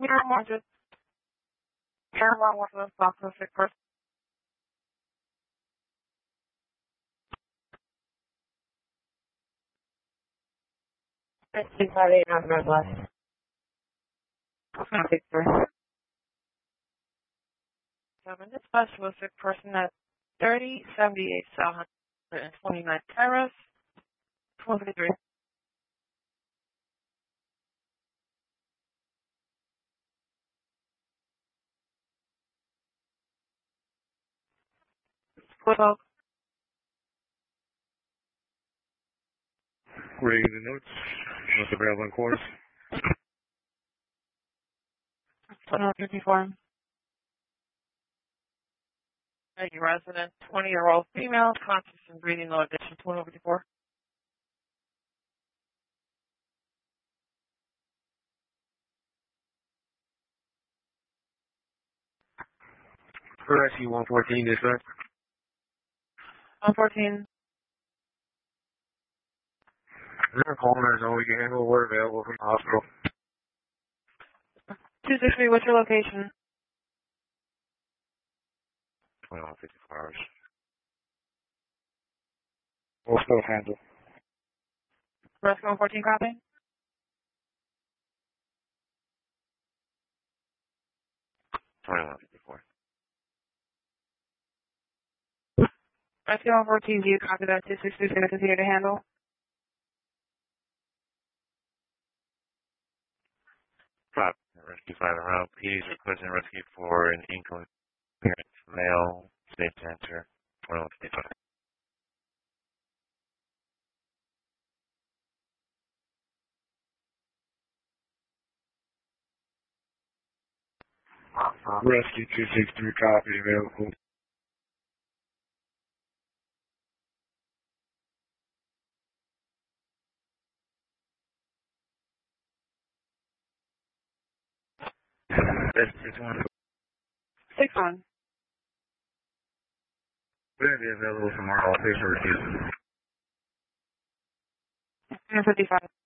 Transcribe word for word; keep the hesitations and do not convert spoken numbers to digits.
We are more just Paramount was a specific person. Six five eight nine Northwest. That's not big three. Seven. This bus was a person at thirty seventy eight South twenty nine Terrace. Twenty three. Well, Reading the notes. What's available in course? twenty fifty four. A resident, twenty year old female, conscious and breathing low addition, twenty fifty four. For S U one fourteen, is that? one fourteen. They're calling us all we can handle. We're available from the hospital. two sixty, what's your location? twenty-one fifty-four hours. We'll still handle. Rescue one fourteen copy? twenty-one fifty-four. Rescue one fourteen, do you copy that two sixty is going to continue to handle? Five. Rescue five around. P D's requesting rescue for an incoherent male. Safe to enter. twenty-one fifty-five. Rescue two sixty-three copy available. That's six one. six one. Will be available from our office or fifty five.